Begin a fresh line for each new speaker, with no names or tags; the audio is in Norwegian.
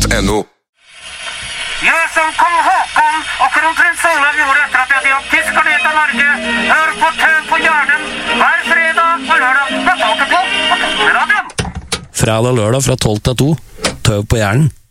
nrk.no.
Gjør som kong Håkon og kronprins Olav gjorde etter at de hadde gjort tysker ned til Norge. Hør på Tøv på Hjernen hver fredag og lørdag fra 12 til 2 på Radioen.
Fredag og lørdag fra 12 til 2. Tøv på Hjernen.